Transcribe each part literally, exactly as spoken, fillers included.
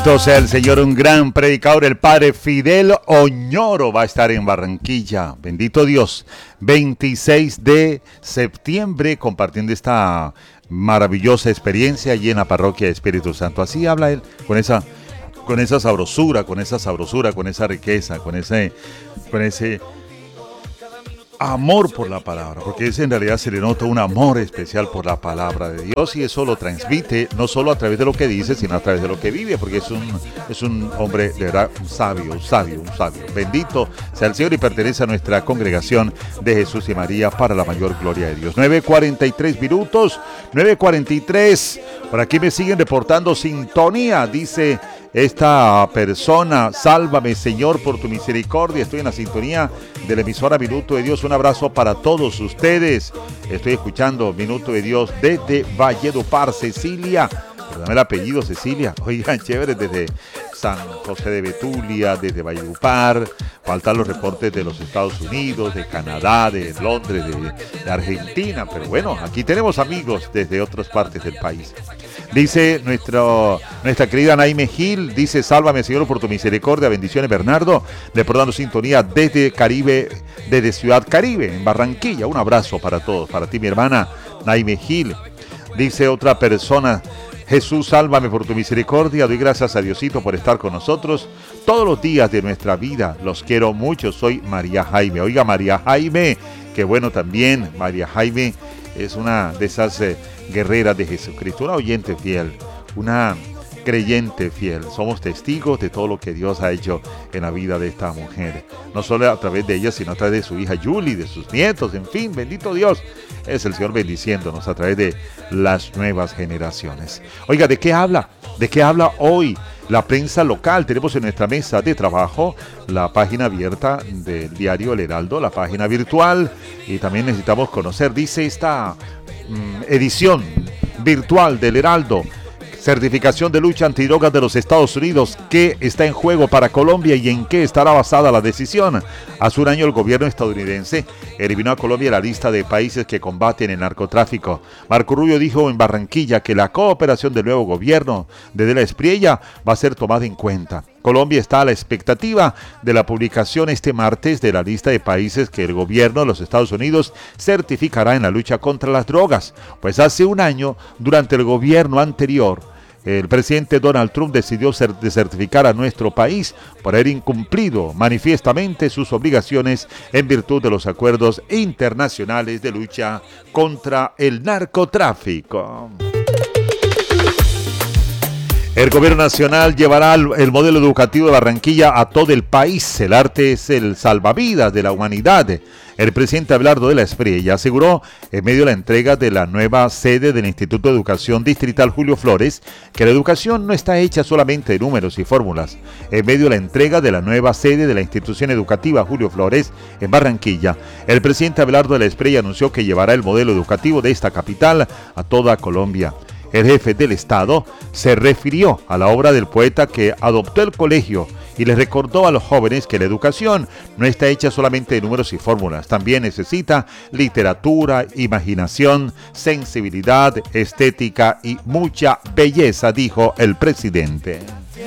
Bendito sea el Señor, un gran predicador, el Padre Fidel Oñoro va a estar en Barranquilla. Bendito Dios, veintiséis de septiembre, compartiendo esta maravillosa experiencia allí en la parroquia de Espíritu Santo. Así habla él, con esa, con esa sabrosura, con esa sabrosura, con esa riqueza, con ese, con ese amor por la palabra, porque ese en realidad se le nota un amor especial por la palabra de Dios, y eso lo transmite no solo a través de lo que dice, sino a través de lo que vive, porque es un, es un hombre de verdad, un sabio, un sabio, un sabio. Bendito sea el Señor, y pertenece a nuestra congregación de Jesús y María para la mayor gloria de Dios. nueve cuarenta y tres minutos, nueve cuarenta y tres. Por aquí me siguen reportando sintonía, dice esta persona: sálvame, Señor, por tu misericordia. Estoy en la sintonía de la emisora Minuto de Dios. Un abrazo para todos ustedes. Estoy escuchando Minuto de Dios desde Valledupar, Cecilia. Perdóname el apellido, Cecilia. Oigan, chévere, desde San José de Betulia, desde Valledupar. Faltan los reportes de los Estados Unidos, de Canadá, de Londres, de, de Argentina. Pero bueno, aquí tenemos amigos desde otras partes del país. Dice nuestro, nuestra querida Naime Gil, dice: sálvame, Señor, por tu misericordia. Bendiciones, Bernardo. Reportando sintonía desde Caribe, desde Ciudad Caribe, en Barranquilla. Un abrazo para todos, para ti, mi hermana Naime Gil. Dice otra persona: Jesús, sálvame por tu misericordia. Doy gracias a Diosito por estar con nosotros todos los días de nuestra vida. Los quiero mucho. Soy María Jaime. Oiga, María Jaime, qué bueno también. María Jaime es una de esas eh, guerreras de Jesucristo, una oyente fiel, una creyente fiel. Somos testigos de todo lo que Dios ha hecho en la vida de esta mujer, no solo a través de ella, sino a través de su hija Yuli, de sus nietos, en fin, bendito Dios. Es el Señor bendiciéndonos a través de las nuevas generaciones. Oiga, ¿de qué habla? ¿De qué habla hoy la prensa local? Tenemos en nuestra mesa de trabajo la página abierta del diario El Heraldo, la página virtual, y también necesitamos conocer, dice esta mm, edición virtual del Heraldo: certificación de lucha antidrogas de los Estados Unidos. ¿Qué está en juego para Colombia y en qué estará basada la decisión? Hace un año el gobierno estadounidense eliminó a Colombia de la lista de países que combaten el narcotráfico. Marco Rubio dijo en Barranquilla que la cooperación del nuevo gobierno de De la Espriella va a ser tomada en cuenta. Colombia está a la expectativa de la publicación este martes de la lista de países que el gobierno de los Estados Unidos certificará en la lucha contra las drogas. Pues hace un año, durante el gobierno anterior, el presidente Donald Trump decidió certificar a nuestro país por haber incumplido manifiestamente sus obligaciones en virtud de los acuerdos internacionales de lucha contra el narcotráfico. El gobierno nacional llevará el modelo educativo de Barranquilla a todo el país. El arte es el salvavidas de la humanidad. El presidente Abelardo de la Espriella aseguró, en medio de la entrega de la nueva sede del Instituto de Educación Distrital Julio Flores, que la educación no está hecha solamente de números y fórmulas. En medio de la entrega de la nueva sede de la institución educativa Julio Flores en Barranquilla, el presidente Abelardo de la Espriella anunció que llevará el modelo educativo de esta capital a toda Colombia. El jefe del Estado se refirió a la obra del poeta que adoptó el colegio y les recordó a los jóvenes que la educación no está hecha solamente de números y fórmulas, también necesita literatura, imaginación, sensibilidad, estética y mucha belleza, dijo el presidente.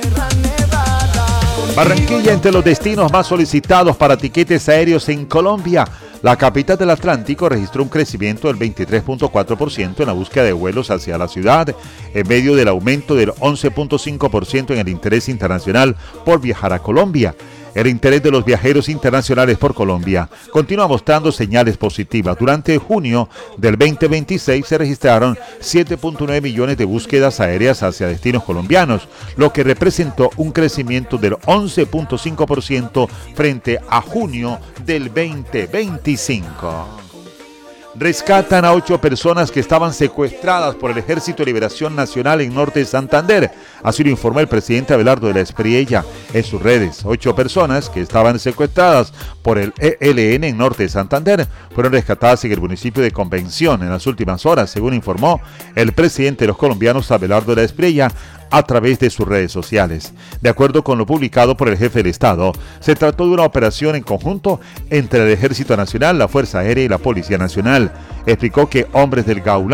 Barranquilla entre los destinos más solicitados para tiquetes aéreos en Colombia. La capital del Atlántico registró un crecimiento del veintitrés punto cuatro por ciento en la búsqueda de vuelos hacia la ciudad, en medio del aumento del once punto cinco por ciento en el interés internacional por viajar a Colombia. El interés de los viajeros internacionales por Colombia continúa mostrando señales positivas. Durante junio del veinte veintiséis se registraron siete punto nueve millones de búsquedas aéreas hacia destinos colombianos, lo que representó un crecimiento del once punto cinco por ciento frente a junio del veinte veinticinco. Rescatan a ocho personas que estaban secuestradas por el Ejército de Liberación Nacional en Norte de Santander. Así lo informó el presidente Abelardo de la Espriella en sus redes. Ocho personas que estaban secuestradas por el E L N en Norte de Santander fueron rescatadas en el municipio de Convención en las últimas horas, según informó el presidente de los colombianos, Abelardo de la Espriella, a través de sus redes sociales. De acuerdo con lo publicado por el jefe del Estado, se trató de una operación en conjunto entre el Ejército Nacional, la Fuerza Aérea y la Policía Nacional. Explicó que hombres del Gaula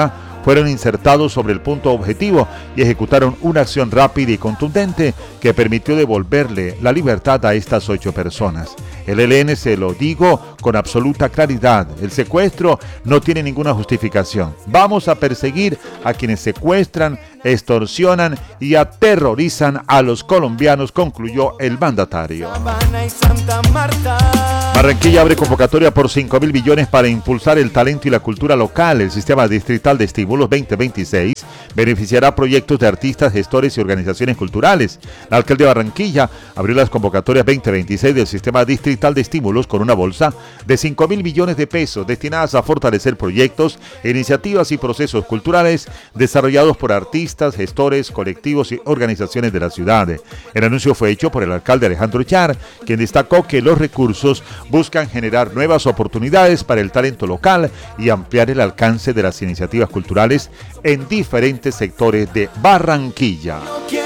fueron insertados sobre el punto objetivo y ejecutaron una acción rápida y contundente que permitió devolverle la libertad a estas ocho personas. El E L N se lo digo con absoluta claridad, el secuestro no tiene ninguna justificación. Vamos a perseguir a quienes secuestran, extorsionan y aterrorizan a los colombianos, concluyó el mandatario. Barranquilla abre convocatoria por cinco mil millones para impulsar el talento y la cultura local. El Sistema Distrital de Estímulos veinte veintiséis beneficiará proyectos de artistas, gestores y organizaciones culturales. La alcaldía de Barranquilla abrió las convocatorias veinte veintiséis del Sistema Distrital de Estímulos con una bolsa de cinco mil millones de pesos destinadas a fortalecer proyectos, iniciativas y procesos culturales desarrollados por artistas, gestores, colectivos y organizaciones de la ciudad. El anuncio fue hecho por el alcalde Alejandro Char, quien destacó que los recursos buscan generar nuevas oportunidades para el talento local y ampliar el alcance de las iniciativas culturales en diferentes sectores de Barranquilla.